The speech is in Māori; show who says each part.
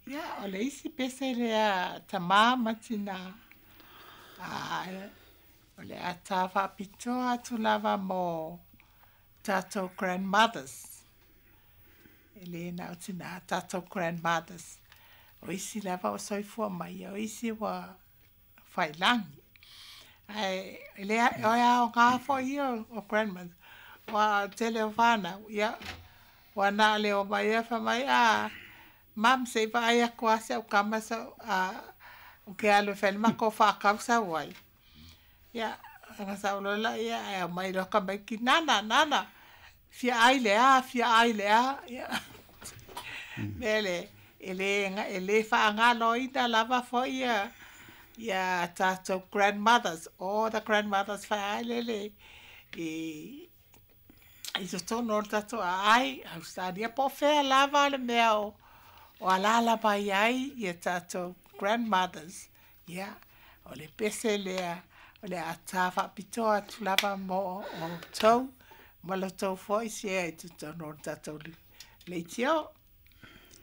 Speaker 1: Ia, o le isi pese lea tamā matina. O le a tā whaapitoa atu lava mo tātou grandmothers. E le na o tina tātou grandmothers. O isi lava o soifua mai, o isi wa whailangi. Ai, le o o ngā fo ia o grandmother. Wa tele o whāna, ia, wa nā leo mai e whamai mam se va ai a kwasa o kamasa o ke alo fel ma ko fa kausa wai. Ya, nga sa ulola ya mai ro ka mai ki nana. Fia ai le a. Ya. Mele ele fa nga lo ida lava fo ia. Ya tato grandmothers, all the grandmothers fa ai le. I so tono tato ai, au stadia po fe lava le meo. O alala pai ai ia tātou grandmothers. Ia, o le pese lea, o le atawa pitoa tulava mo o tau, ma lo tau foi si e tu tono tātou le tio.